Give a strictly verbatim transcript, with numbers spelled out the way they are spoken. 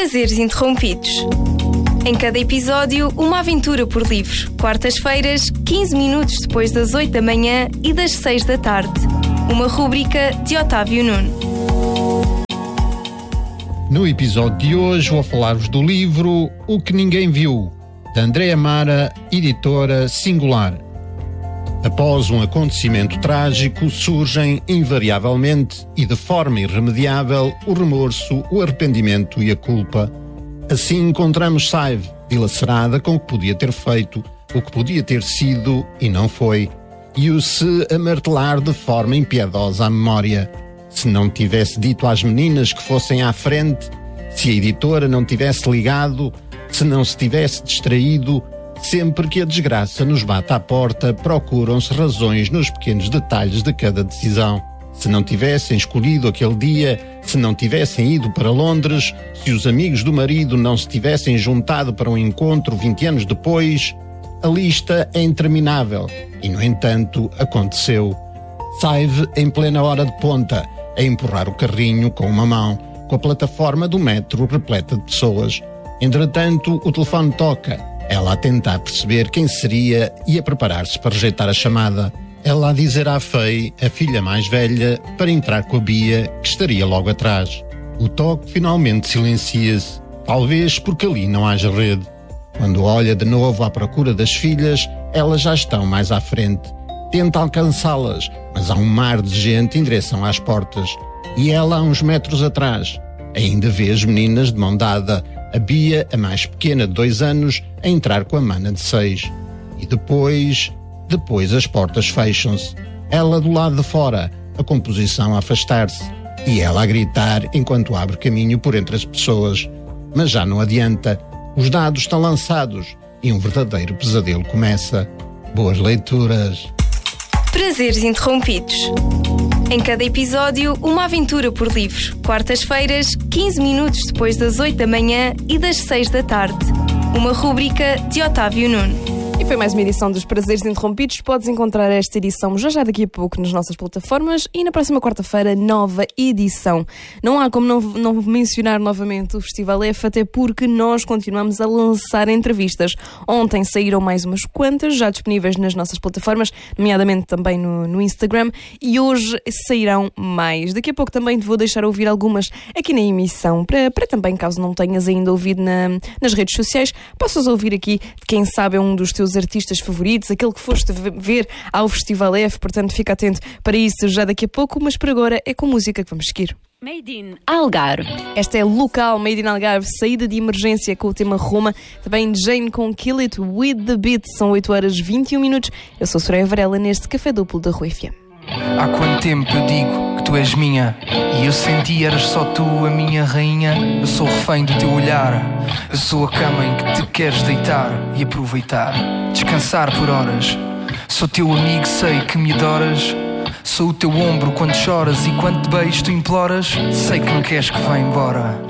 Prazeres Interrompidos. Em cada episódio, uma aventura por livro. Quartas-feiras, quinze minutos depois das oito da manhã e das seis da tarde. Uma rúbrica de Otávio Nuno. No episódio de hoje vou falar-vos do livro O que Ninguém Viu, de Andréa Mara, editora Singular. Após um acontecimento trágico, surgem invariavelmente e de forma irremediável o remorso, o arrependimento e a culpa. Assim encontramos Saive, dilacerada com o que podia ter feito, o que podia ter sido e não foi, e o se a martelar de forma impiedosa à memória. Se não tivesse dito às meninas que fossem à frente, se a editora não tivesse ligado, se não se tivesse distraído, sempre que a desgraça nos bate à porta, procuram-se razões nos pequenos detalhes de cada decisão. Se não tivessem escolhido aquele dia, se não tivessem ido para Londres, se os amigos do marido não se tivessem juntado para um encontro vinte anos depois, a lista é interminável. E, no entanto, aconteceu. Saive em plena hora de ponta, a empurrar o carrinho com uma mão, com a plataforma do metro repleta de pessoas. Entretanto, o telefone toca. Ela a tentar perceber quem seria e a preparar-se para rejeitar a chamada. Ela a dizer à Fei, a filha mais velha, para entrar com a Bia, que estaria logo atrás. O toque finalmente silencia-se, talvez porque ali não haja rede. Quando olha de novo à procura das filhas, elas já estão mais à frente. Tenta alcançá-las, mas há um mar de gente em direção às portas. E ela a uns metros atrás. Ainda vê as meninas de mão dada, a Bia, a mais pequena de dois anos, a entrar com a mana de seis. E depois... Depois as portas fecham-se. Ela do lado de fora, a composição a afastar-se. E ela a gritar enquanto abre caminho por entre as pessoas. Mas já não adianta. Os dados estão lançados e um verdadeiro pesadelo começa. Boas leituras. Prazeres Interrompidos. Em cada episódio, uma aventura por livro. Quartas-feiras, quinze minutos depois das oito da manhã e das seis da tarde. Uma rúbrica de Otávio Nuno. E foi mais uma edição dos Prazeres Interrompidos. Podes encontrar esta edição já já daqui a pouco nas nossas plataformas e na próxima quarta-feira, nova edição. Não há como não, não mencionar novamente o Festival F, até porque nós continuamos a lançar entrevistas. Ontem saíram mais umas quantas, já disponíveis nas nossas plataformas, nomeadamente também no, no Instagram, e hoje sairão mais. Daqui a pouco também te vou deixar ouvir algumas aqui na emissão, para, para também, caso não tenhas ainda ouvido na, nas redes sociais, possas ouvir aqui, quem sabe é um dos teus artistas favoritos, aquele que foste ver ao Festival F, portanto fica atento para isso já daqui a pouco, mas por agora é com música que vamos seguir. Made in Algarve. Esta é local, Made in Algarve, saída de emergência com o tema Roma, também Jane com Kill It With The Beat, são oito horas e vinte e um minutos, eu sou Soraya Varela neste Café Duplo da Rua F M. Há quanto tempo eu digo que tu és minha e eu senti eras só tu a minha rainha. Eu sou refém do teu olhar, eu sou a cama em que te queres deitar e aproveitar, descansar por horas. Sou teu amigo, sei que me adoras. Sou o teu ombro quando choras e quando te beijo tu imploras. Sei que não queres que vá embora.